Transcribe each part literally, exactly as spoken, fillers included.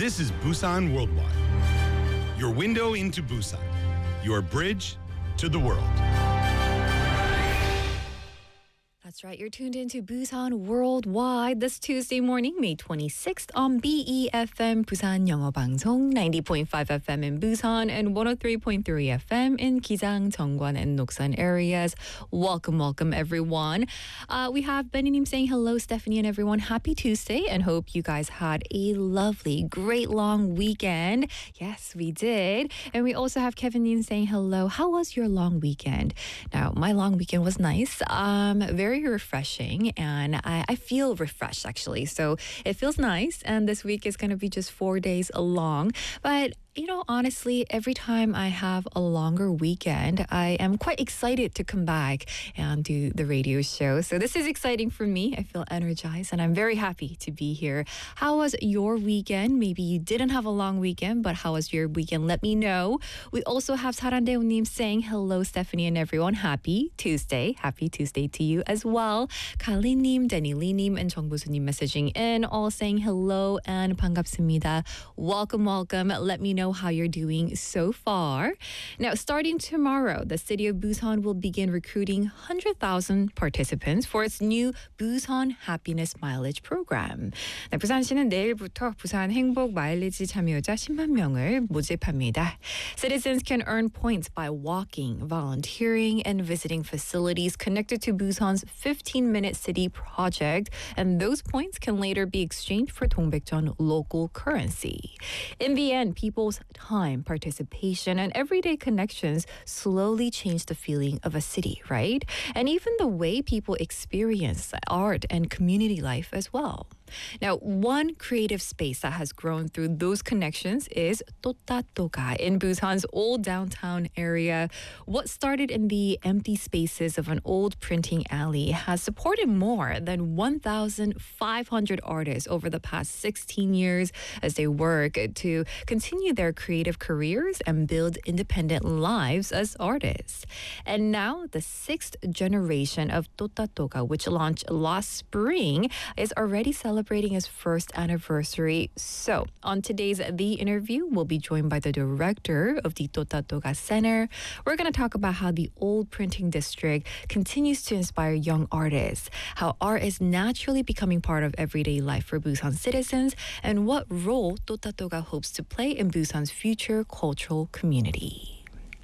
This is Busan Worldwide, your window into Busan, your bridge to the world. That's right, you're tuned into Busan Worldwide this Tuesday morning, May twenty-sixth on B E F M Busan 영어 방송, ninety point five F M in Busan and one oh three point three F M in Gijang, Jeongwan, and Noksan areas. Welcome, welcome everyone. Uh, we have Benny saying hello, Stephanie and everyone. Happy Tuesday and hope you guys had a lovely, great long weekend. Yes, we did. And we also have Kevin Nim saying hello. How was your long weekend? Now, my long weekend was nice. Um, very refreshing and I, I feel refreshed actually. So it feels nice and this week is going to be just four days long. But you know, honestly, every time I have a longer weekend, I am quite excited to come back and do the radio show. So this is exciting for me. I feel energized and I'm very happy to be here. How was your weekend? Maybe you didn't have a long weekend, but how was your weekend? Let me know. We also have 사란대우님 saying hello, Stephanie and everyone. Happy Tuesday. Happy Tuesday to you as well. Kali님, Danieli님, and 정보수님 messaging in, all saying hello and 반갑습니다. Welcome, welcome. Let me know how you're doing so far. Now, starting tomorrow, the city of Busan will begin recruiting one hundred thousand participants for its new Busan Happiness Mileage Program. 네, 부산시는 내일부터 부산 행복 마일리지 참여자 십만 명을 모집합니다. Citizens can earn points by walking, volunteering, and visiting facilities connected to Busan's fifteen-minute city project, and those points can later be exchanged for Dongbaekjeon local currency. In the end, people's time, participation, and everyday connections slowly change the feeling of a city, right? And even the way people experience art and community life as well. Now, one creative space that has grown through those connections is Tottatoga in Busan's old downtown area. What started in the empty spaces of an old printing alley has supported more than one thousand five hundred artists over the past sixteen years as they work to continue their creative careers and build independent lives as artists. And now, the sixth generation of Tottatoga, which launched last spring, is already celebrating celebrating its first anniversary. So, on today's The Interview, we'll be joined by the director of the Tottatoga Center. We're going to talk about how the old printing district continues to inspire young artists, how art is naturally becoming part of everyday life for Busan citizens, and what role Tottatoga hopes to play in Busan's future cultural community.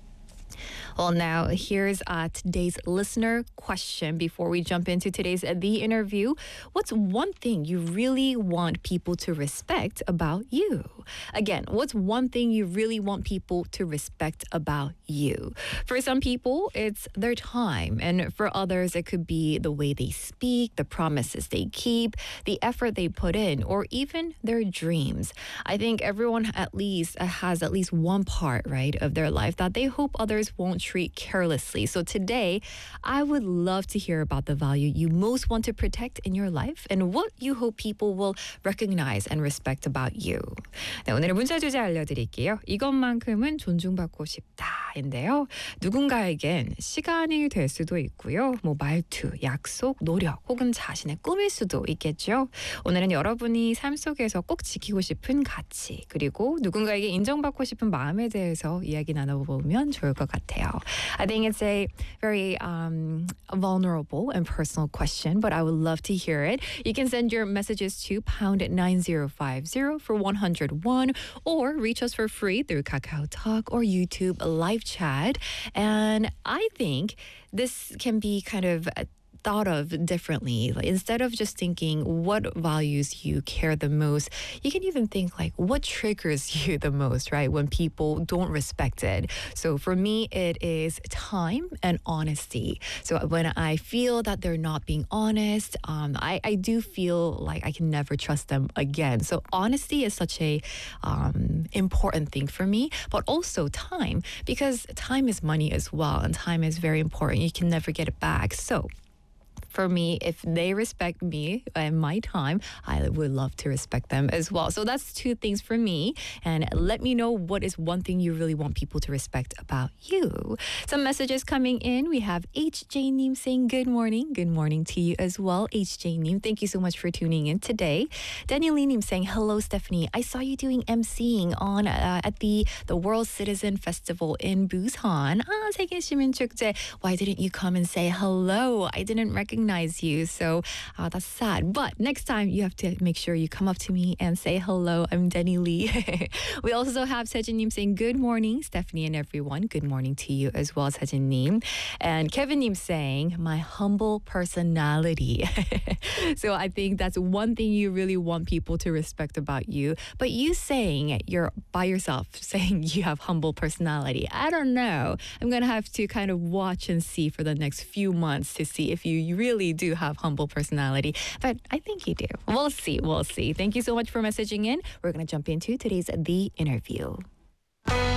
Well, now here's uh, today's listener question before we jump into today's uh, The Interview. What's one thing you really want people to respect about you? Again, what's one thing you really want people to respect about you? For some people, it's their time. And for others, it could be the way they speak, the promises they keep, the effort they put in, or even their dreams. I think everyone at least uh, has at least one part, right, of their life that they hope others won't treat carelessly. So today, I would love to hear about the value you most want to protect in your life and what you hope people will recognize and respect about you. 네, 오늘의 문자 주제 알려드릴게요. 이것만큼은 존중받고 싶다인데요. 누군가에겐 시간이 될 수도 있고요. 뭐 말투, 약속, 노력 혹은 자신의 꿈일 수도 있겠죠. 오늘은 여러분이 삶 속에서 꼭 지키고 싶은 가치 그리고 누군가에게 인정받고 싶은 마음에 대해서 이야기 나눠보면 좋을 것 같아요. I think it's a very um, vulnerable and personal question, but I would love to hear it. You can send your messages to pound nine zero five zero for one hundred one or reach us for free through Kakao Talk or YouTube live chat. And I think this can be kind of a thought of differently. Like, instead of just thinking what values you care the most, you can even think like what triggers you the most, right? When people don't respect it. So for me, it is time and honesty. So when I feel that they're not being honest, um, I, I do feel like I can never trust them again. So honesty is such a um, important thing for me, but also time, because time is money as well, and time is very important. You can never get it back. So for me, if they respect me and my time, I would love to respect them as well. So that's two things for me. And let me know what is one thing you really want people to respect about you. Some messages coming in. We have H J Nim saying good morning. Good morning to you as well, H J Nim. Thank you so much for tuning in today. Daniel Lee Nim saying hello, Stephanie. I saw you doing emceeing on uh, at the the World Citizen Festival in Busan. Ah, 세계 시민 축제. Why didn't you come and say hello? I didn't recognize you, so uh, that's sad. But next time you have to make sure you come up to me and say hello. I'm Denny Lee. We also have Sejin Nim saying good morning, Stephanie and everyone. Good morning to you as well, Sejin Nim. And Kevin Nim saying my humble personality. So I think that's one thing you really want people to respect about you. But you saying you're by yourself, saying you have humble personality, I don't know. I'm going to have to kind of watch and see for the next few months to see if you really do have humble personality. But I think you do. We'll see. We'll see. Thank you so much for messaging in. We're going to jump into today's The Interview.